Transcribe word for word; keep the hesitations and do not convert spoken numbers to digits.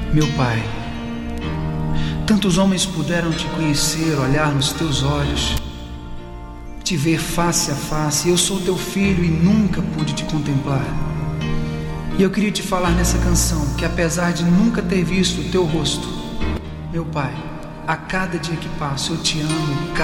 Meu Pai, tantos homens puderam te conhecer, olhar nos teus olhos, te ver face a face. Eu sou teu filho e nunca pude te contemplar. E eu queria te falar nessa canção que, apesar de nunca ter visto o teu rosto, meu Pai, a cada dia que passa eu te amo.